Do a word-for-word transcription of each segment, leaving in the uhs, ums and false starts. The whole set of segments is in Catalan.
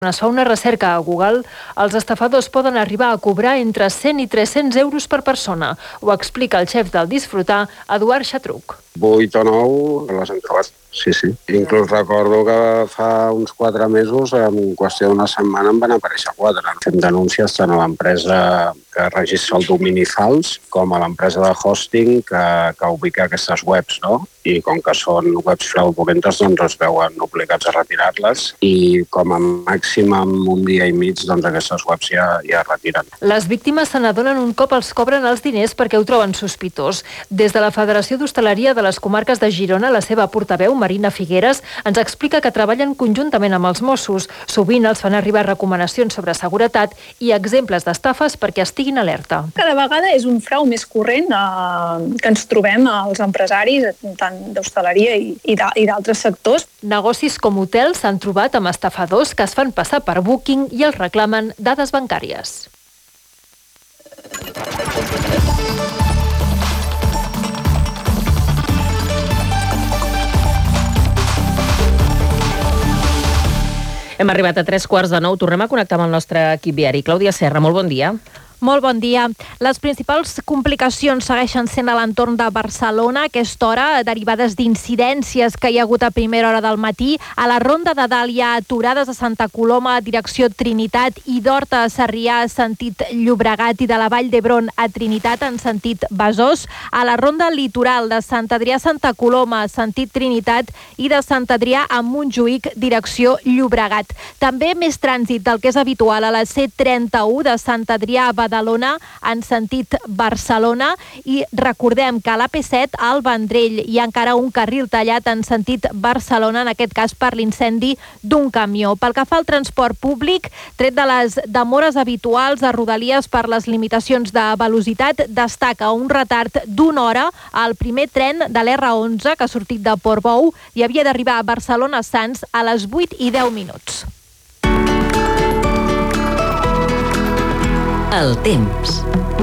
es fa una recerca a Google, els estafadors poden arribar a cobrar entre cent i tres-cents euros per persona. Ho explica el xef del Disfrutar, Eduard Xatruc. Vuit o nou les hem trobat, sí, sí. Inclús recordo que fa uns quatre mesos, en qüestió d'una setmana, en van aparèixer quatre. Fem denúncies tant a l'empresa que registra el domini fals com a l'empresa de hosting que, que ubica aquestes webs, no? I com que són webs fraudulentes, doncs es veuen obligats a retirar-les i com a màxim en un dia i mig doncs aquestes webs ja, ja retiren. Les víctimes se n'adonen un cop els cobren els diners perquè ho troben sospitós. Des de la Federació d'Hostaleria de les Comarques de Girona, la seva portaveu, Marina Figueres, ens explica que treballen conjuntament amb els Mossos. Sovint els fan arribar recomanacions sobre seguretat i exemples d'estafes perquè estiguin alerta. Cada vegada és un frau més corrent eh, que ens trobem als empresaris, tant d'hostaleria i, i d'altres sectors. Negocis com hotels s'han trobat amb estafadors que es fan passar per Booking i els reclamen dades bancàries. Hem arribat a tres quarts de nou. Tornem a connectar amb el nostre equip viari. Clàudia Serra, molt bon dia. Molt bon dia. Les principals complicacions segueixen sent a l'entorn de Barcelona a aquesta hora, derivades d'incidències que hi ha hagut a primera hora del matí. A la Ronda de Dalt hi ha aturades a Santa Coloma, direcció Trinitat, i d'Horta a Sarrià, sentit Llobregat, i de la Vall d'Hebron a Trinitat, en sentit Besòs. A la Ronda Litoral de Sant Adrià a Santa Coloma, sentit Trinitat, i de Sant Adrià a Montjuïc, direcció Llobregat. També més trànsit del que és habitual a la C trenta-u de Sant Adrià a Badalona en sentit Barcelona, i recordem que a l'A P set al Vendrell hi ha encara un carril tallat en sentit Barcelona, en aquest cas per l'incendi d'un camió. Pel que fa al transport públic, tret de les demores habituals a Rodalies per les limitacions de velocitat, destaca un retard d'una hora al primer tren de l'R onze que ha sortit de Portbou i havia d'arribar a Barcelona Sants a les vuit i deu minuts. El temps.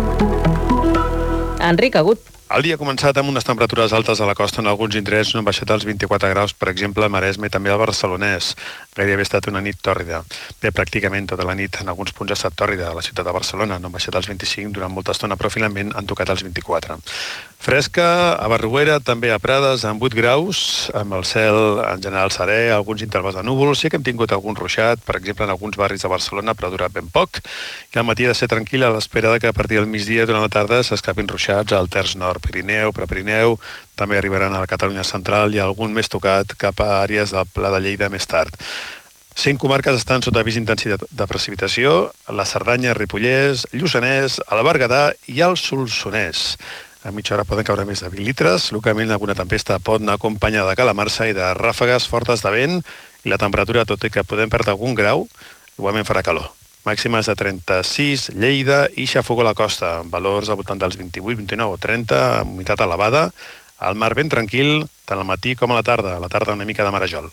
Enric Agut. El dia ha començat amb unes temperatures altes a la costa en alguns indrets, no han baixat als vint-i-quatre graus, per exemple, a Maresme i també al Barcelonès. Gairebé ha estat una nit tòrrida. Bé, pràcticament tota la nit en alguns punts ha estat tòrrida a la ciutat de Barcelona, no han baixat als vint-i-cinc durant molta estona, però finalment han tocat als vint-i-quatre. Fresca a Barruera, també a Prades, amb vuit graus, amb el cel en general serè, alguns intervals de núvols. Sí que hem tingut algun ruixat, per exemple, en alguns barris de Barcelona, però ha durat ben poc. I al matí ha de ser tranquil a l'espera de que a partir del migdia durant la tarda s'escapin ruixats al terç nord, Pirineu, Prepirineu, també arribaran a la Catalunya central i algun més tocat cap a àrees del Pla de Lleida més tard. Cinc comarques estan sota avís d'intensitat de precipitació: la Cerdanya, Ripollès, Lluçanès, el Berguedà i el Solsonès. A mitja hora poden caure més de vint litres. Localment alguna tempesta pot anar acompanyada de calamarsa i de ràfegues fortes de vent, i la temperatura, tot i que podem perdre algun grau, igualment farà calor. Màximes de trenta-sis, Lleida i xafogó a la costa, amb valors al voltant dels vint-i-vuit, vint-i-nou o trenta, amb humitat elevada. Al mar ben tranquil, tant al matí com a la tarda. A la tarda una mica de marejol.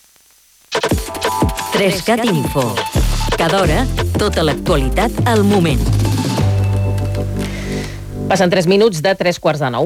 Trescat Info. Cada hora, tota l'actualitat al moment. Passen tres minuts de tres quarts de nou.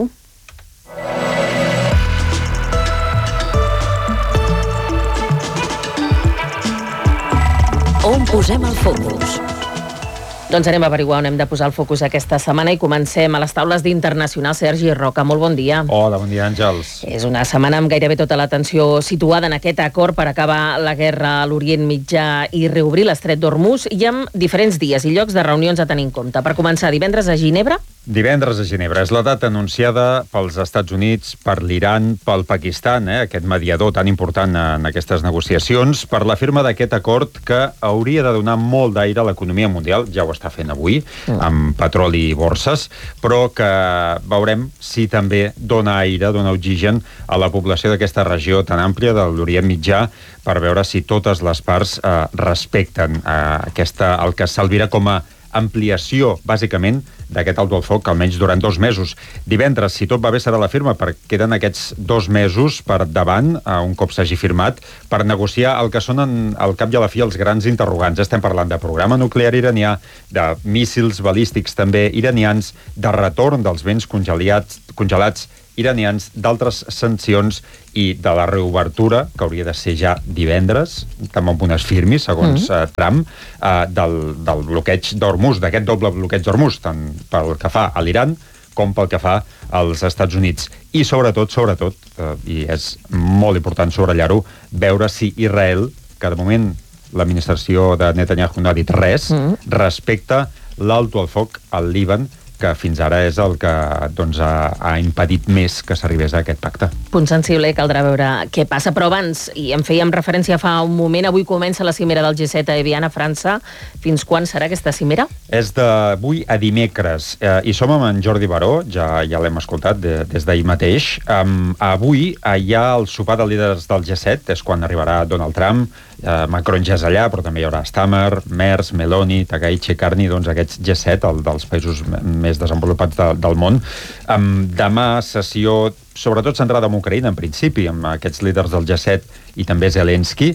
On posem el focus? Doncs anem a averiguar on hem de posar el focus aquesta setmana i comencem a les taules d'Internacional. Sergi Roca, molt bon dia. Hola, bon dia, Àngels. És una setmana amb gairebé tota l'atenció situada en aquest acord per acabar la guerra a l'Orient Mitjà i reobrir l'estret d'Hormuz, i amb diferents dies i llocs de reunions a tenir en compte. Per començar, divendres a Ginebra? Divendres a Ginebra. És la data anunciada pels Estats Units, per l'Iran, pel Pakistan, eh, aquest mediador tan important en aquestes negociacions, per la firma d'aquest acord que hauria de donar molt d'aire a l'economia mundial, ja ho està fent avui, mm. amb petroli i borses, però que veurem si també dona aire, dona oxigen a la població d'aquesta regió tan àmplia de l'Orient Mitjà, per veure si totes les parts eh, respecten eh, aquesta, el que s'albira com a ampliació, bàsicament, d'aquest alto al foc, almenys durant dos mesos. Divendres, si tot va bé, serà la firma, perquè queden aquests dos mesos per davant, un cop s'hagi firmat, per negociar el que són, en, al cap i a la fi, els grans interrogants. Estem parlant de programa nuclear iranià, de míssils balístics també iranians, de retorn dels béns congelats, congelats iranians, d'altres sancions i de la reobertura, que hauria de ser ja divendres, també amb unes firmis, segons mm. uh, Trump, uh, del, del bloqueig d'Hormuz, d'aquest doble bloqueig d'Hormuz, tant pel que fa a l'Iran com pel que fa als Estats Units. I sobretot, sobretot, uh, i és molt important subratllar-ho, veure si Israel, que de moment l'administració de Netanyahu no ha dit res, mm. respecte l'alto al foc al Líban, que fins ara és el que doncs, ha, ha impedit més que s'arribés a aquest pacte. Punt sensible, caldrà veure què passa. Però abans, i en fèiem referència fa un moment, avui comença la cimera del G set a Evian, a França. Fins quan serà aquesta cimera? És d'avui a dimecres. Eh, I som amb en Jordi Baró, ja, ja l'hem escoltat de, des d'ahir mateix. Um, avui eh, hi ha el sopar de líders del G set, és quan arribarà Donald Trump, Uh, Macron ja és allà, però també hi haurà Stammer, Merz, Meloni, Takaichi, Carney, doncs aquests G set, el dels països més desenvolupats de, del món. Um, demà sessió sobretot centrada en Ucraïna, en principi, amb aquests líders del G set i també Zelensky.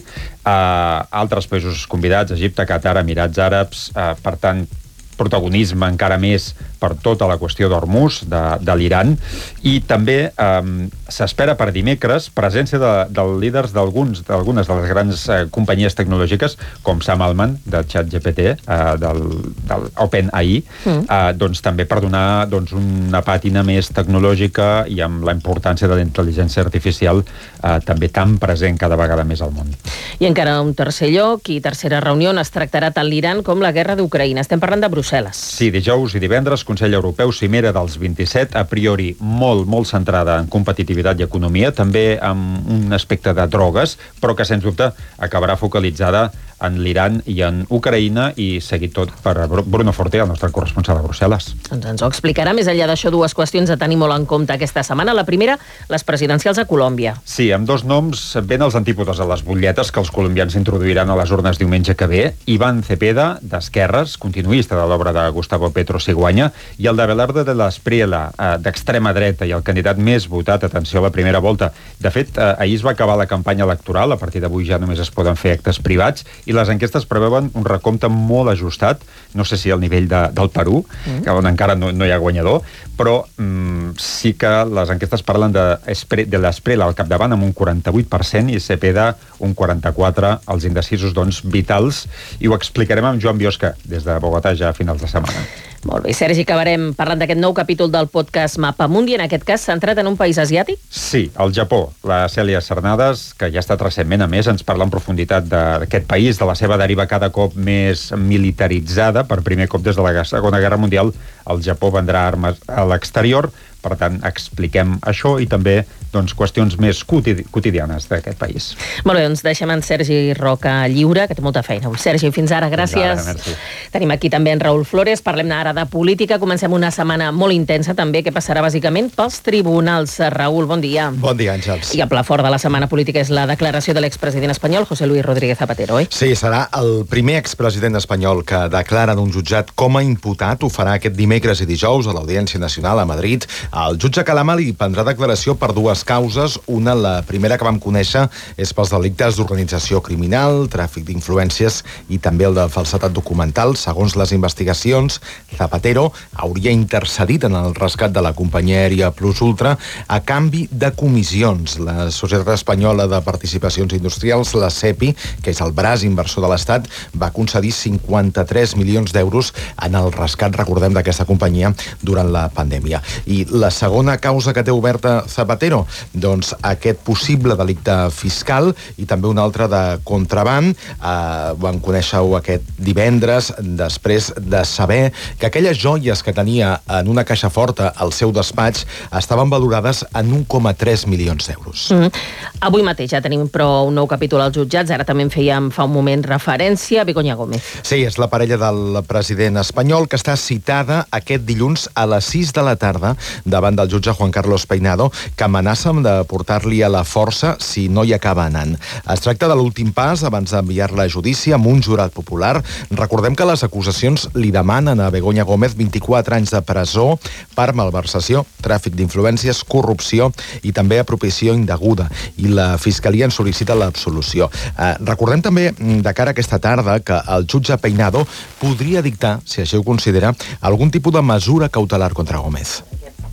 Uh, altres països convidats, Egipte, Qatar, Emirats Àrabs, uh, per tant, protagonisme encara més per tota la qüestió d'Hormuz, de, de l'Iran, i també eh, s'espera per dimecres presència de, de líders d'alguns d'algunes de les grans eh, companyies tecnològiques, com Sam Altman, de ChatGPT, eh, del, del OpenAI, mm. eh, doncs també per donar doncs, una pàtina més tecnològica i amb la importància de la intel·ligència artificial eh, també tan present cada vegada més al món. I encara un tercer lloc i tercera reunió on es tractarà tant l'Iran com la guerra d'Ucraïna. Estem parlant de Brussel·les. Sí, dijous i divendres, Consell Europeu, cimera dels vint-i-set, a priori molt, molt centrada en competitivitat i economia, també amb un aspecte de drogues, però que, sens dubte, acabarà focalitzada en l'Iran i en Ucraïna, i seguit tot per Bruno Forte, el nostre corresponsal a Brussel·les. Doncs ens ho explicarà. Més enllà d'això, dues qüestions a tenir molt en compte aquesta setmana. La primera, les presidencials a Colòmbia. Sí, amb dos noms ben als antípodes a les butlletes que els colombians introduiran a les urnes diumenge que ve. Iván Cepeda, d'esquerres, continuista de l'obra de Gustavo Petro si guanya, i el de Abelardo de la Espriella, d'extrema dreta, i el candidat més votat, atenció, a la primera volta. De fet, ahir es va acabar la campanya electoral, a partir d'avui ja només es poden fer actes privats, i les enquestes preveuen un recompte molt ajustat, no sé si al nivell de, del Perú, mm. on encara no, no hi ha guanyador, però mm, sí que les enquestes parlen de, de l'Espriella al capdavant amb un quaranta-vuit per cent i Cepeda un quaranta-quatre per cent, els indecisos doncs vitals, i ho explicarem amb Joan Biosca des de Bogotà ja a finals de setmana. Molt bé, Sergi, acabarem parlant d'aquest nou capítol del podcast Mapa Mundi, en aquest cas centrat en un país asiàtic? Sí, el Japó. La Cèlia Cernades, que ja ha estat recentment, a més, ens parla en profunditat d'aquest país, de la seva deriva cada cop més militaritzada. Per primer cop des de la Segona Guerra Mundial, el Japó vendrà armes a l'exterior. Per tant, expliquem això i també doncs, qüestions més quotidi quotidianes d'aquest país. Molt bé, doncs deixem en Sergi Roca lliure, que té molta feina. Sergi, fins ara, gràcies. Fins ara, merci. Tenim aquí també en Raül Flores, parlem ara de política. Comencem una setmana molt intensa també, que passarà bàsicament pels tribunals. Raül, bon dia. Bon dia, Àngels. I el pla fort de la setmana política és la declaració de l'expresident espanyol, José Luis Rodríguez Zapatero, oi? Sí, serà el primer expresident espanyol que declara en un jutjat com a imputat. Ho farà aquest dimecres i dijous a l'Audiència Nacional a Madrid. El jutge Calamar li prendrà declaració per dues causes. Una, la primera que vam conèixer, és pels delictes d'organització criminal, tràfic d'influències i també el de falsedat documental. Segons les investigacions, Zapatero hauria intercedit en el rescat de la companyia aèria Plus Ultra a canvi de comissions. La Societat Espanyola de Participacions Industrials, la SEPI, que és el braç inversor de l'Estat, va concedir cinquanta-tres milions d'euros en el rescat, recordem, d'aquesta companyia durant la pandèmia. I la segona Una causa que té oberta Zapatero, doncs aquest possible delicte fiscal i també una altra de contraban. Eh, vam conèixer-ho aquest divendres, després de saber que aquelles joies que tenia en una caixa forta al seu despatx estaven valorades en un coma tres milions d'euros. Mm. Avui mateix ja tenim però un nou capítol als jutjats, ara també en fèiem fa un moment referència a Begoña Gómez. Sí, és la parella del president espanyol que està citada aquest dilluns a les sis de la tarda davant del jutge Juan Carlos Peinado, que amenaça de portar-li a la força si no hi acaba anant. Es tracta de l'últim pas abans d'enviar-la a judici amb un jurat popular. Recordem que les acusacions li demanen a Begoña Gómez vint-i-quatre anys de presó per malversació, tràfic d'influències, corrupció i també apropiació indeguda. I la Fiscalia en sol·licita l'absolució. Eh, recordem també, de cara a aquesta tarda, que el jutge Peinado podria dictar, si així ho considera, algun tipus de mesura cautelar contra Gómez.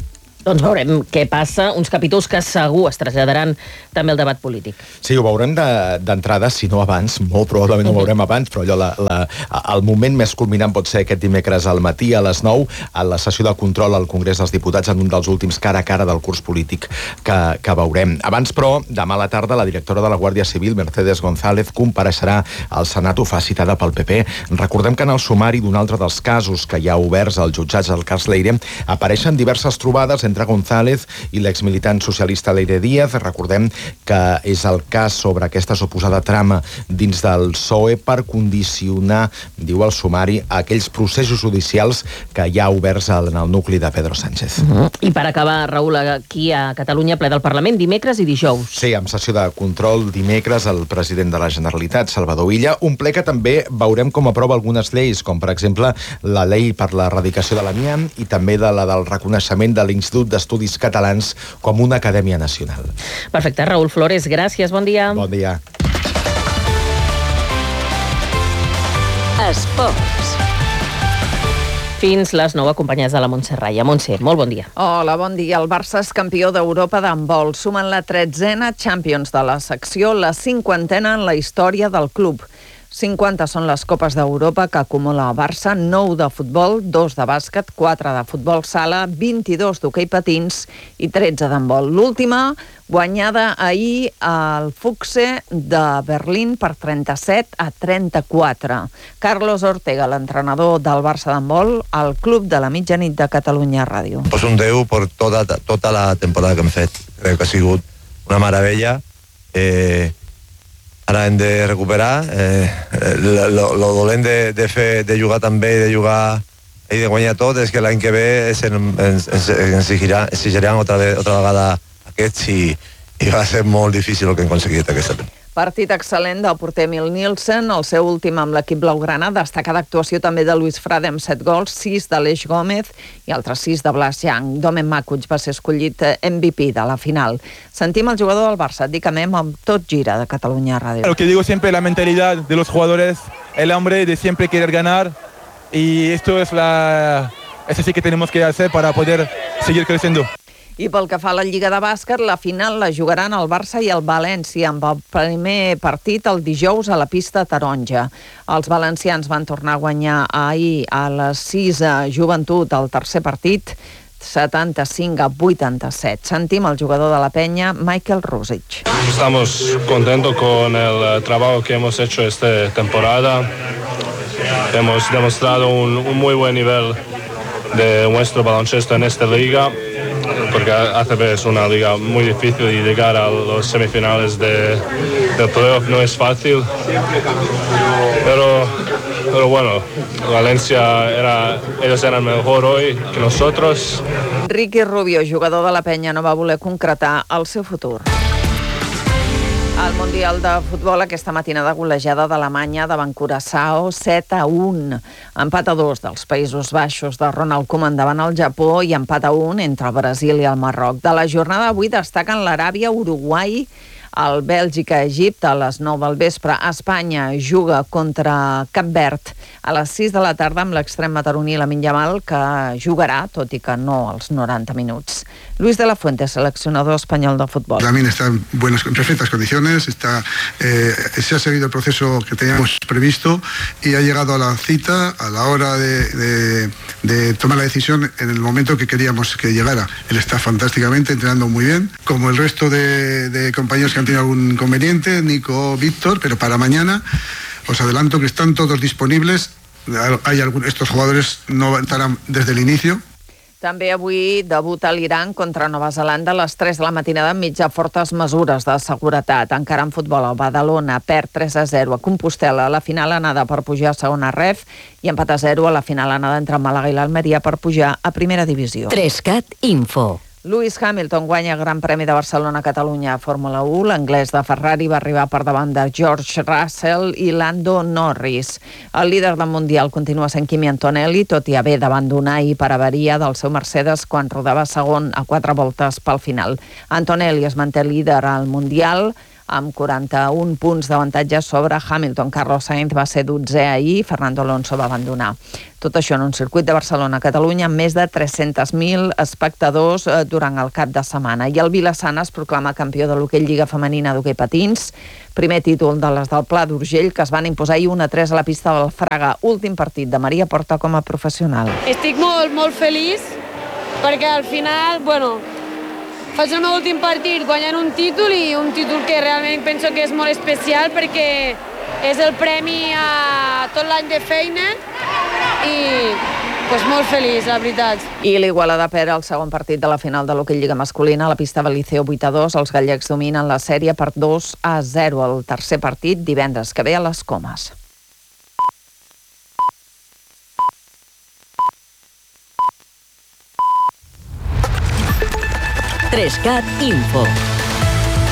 Doncs veurem què passa, uns capítols que segur es traslladaran també al debat polític. Sí, ho veurem d'entrada, de, si no abans, molt probablement ho veurem abans, però allò, la, la, el moment més culminant pot ser aquest dimecres al matí a les nou, a la sessió de control al Congrés dels Diputats, en un dels últims cara a cara del curs polític que, que veurem. Abans, però, demà a la tarda, la directora de la Guàrdia Civil, Mercedes González, compareixerà al Senat, ho fa citada pel P P. Recordem que en el sumari d'un altre dels casos que hi ha oberts als jutjats del cas Leire apareixen diverses trobades entre González i l'exmilitant socialista Leire Díaz. Recordem que és el cas sobre aquesta suposada trama dins del P S O E per condicionar, diu el sumari, aquells processos judicials que hi ha oberts en el nucli de Pedro Sánchez. Uh-huh. I per acabar, Raül, aquí a Catalunya, ple del Parlament, dimecres i dijous. Sí, amb sessió de control dimecres el president de la Generalitat, Salvador Illa, un ple que també veurem com aprova algunes lleis, com per exemple la llei per l'erradicació de l'amiant i també de la del reconeixement de l'Institut d'Estudis Catalans com una acadèmia nacional. Perfecte, Raül Flores, gràcies, bon dia. Bon dia. Esports. Fins les nou, acompanyats de la Montse Raya. Montse, molt bon dia. Hola, bon dia. El Barça és campió d'Europa d'handbol. Sumen la tretzena Champions de la secció, la cinquantena en la història del club. cinquanta són les Copes d'Europa que acumula el Barça, nou de futbol, dos de bàsquet, quatre de futbol sala, vint-i-dos d'hoquei patins i tretze d'handbol. L'última, guanyada ahir al Fuchse de Berlín per trenta-set a trenta-quatre. Carlos Ortega, l'entrenador del Barça d'handbol, al Club de la Mitjanit de Catalunya Ràdio. Pues un deu per tota, tota la temporada que hem fet. Crec que ha sigut una meravella. Eh, Ara hem de recuperar. Eh, lo, lo dolent de, de, fer, de jugar també i de jugar i de guanyar tot és que l'any que ve ens, ens, ens exigiran, exigiran otra, otra vegada aquests i, i va ser molt difícil el que hem aconseguit aquesta temporada. Partit excel·lent del porter Emil Nielsen, el seu últim amb l'equip blaugrana, destacada actuació també de Luis Frade amb set gols, sis d'Aleix Gómez i altres sis de Blas Yang. Domen Makuch va ser escollit M V P de la final. Sentim el jugador del Barça, Dicamem, amb Tot Gira de Catalunya Ràdio. Lo que digo siempre, la mentalidad de los jugadores, el hambre de siempre querer ganar y esto es la... es así que tenemos que hacer para poder seguir creciendo. I pel que fa a la Lliga de Bàsquet, la final la jugaran el Barça i el València, amb el primer partit el dijous a la pista taronja. Els valencians van tornar a guanyar ahir a les sis a Joventut el tercer partit, setanta-cinc a vuitanta-set. Sentim el jugador de la Penya, Michael Rusic. Estamos contentos con el trabajo que hemos hecho esta temporada. Hemos demostrado un, un muy buen nivel de nuestro baloncesto en esta liga, porque A C B es una liga muy difícil y llegar a los semifinales de, del playoff no es fácil. Pero, pero bueno, Valencia era, ellos eran mejor hoy que nosotros. Ricky Rubio, jugador de la Penya, no va voler concretar el seu futur. Al Mundial de Futbol, aquesta matinada golejada d'Alemanya davant Curaçao, set a un. Empat a dos dels Països Baixos de Ronald Koeman davant el Japó i empat a un entre el Brasil i el Marroc. De la jornada avui destaquen l'Aràbia, Uruguai, el Bèlgica, Egipte a les nou del vespre. Espanya juga contra Cap Verd a les sis de la tarda amb l'extrem mataroní Lamine Yamal, que jugarà, tot i que no als noranta minuts. Luis de la Fuente, seleccionador espanyol de futbol. Lamine está en buenas, en perfectas condiciones, está, eh, se ha seguido el proceso que teníamos previsto y ha llegado a la cita a la hora de, de, de tomar la decisión en el momento que queríamos que llegara. Él está fantásticamente, entrenando muy bien, como el resto de, de compañeros que han tenido algún inconveniente, Nico, Víctor, pero para mañana os adelanto que están todos disponibles. Hay algún, estos jugadores no estarán desde el inicio. També avui debuta l'Iran contra Nova Zelanda a les tres de la matinada enmig de fortes mesures de seguretat. Encara en futbol, el Badalona perd tres a zero a Compostel·la a la final anada per pujar a segona ref i empat a zero a la final anada entre Màlaga i l'Almeria per pujar a primera divisió. Trescat Info. Lewis Hamilton guanya el Gran Premi de Barcelona a Catalunya a Fórmula u. L'anglès de Ferrari va arribar per davant de George Russell i Lando Norris. El líder del Mundial continua sent Kimi Antonelli, tot i haver d'abandonar ahir per avaria del seu Mercedes quan rodava segon a quatre voltes pel final. Antonelli es manté líder al Mundial amb quaranta-un punts d'avantatge sobre Hamilton. Carlos Sainz va ser dotzè ahir, Fernando Alonso va abandonar. Tot això en un circuit de Barcelona, Catalunya, amb més de tres-cents mil espectadors durant el cap de setmana. I el Vila-sana es proclama campió de l'hoquei Lliga Femenina d'hoquei patins, primer títol de les del Pla d'Urgell, que es van imposar ahir un a tres a la pista del Fraga. Últim partit de Maria Porta com a professional. Estic molt, molt feliç, perquè al final, bueno, faig el meu últim partit guanyant un títol i un títol que realment penso que és molt especial perquè és el premi a tot l'any de feina i pues, molt feliç, la veritat. I l'Igualada perd el segon partit de la final de l'hoquei Lliga masculina a la pista del Liceo vuit a dos. Els gallecs dominen la sèrie per dos a zero. El tercer partit divendres que ve a les Comes. tres cat Info.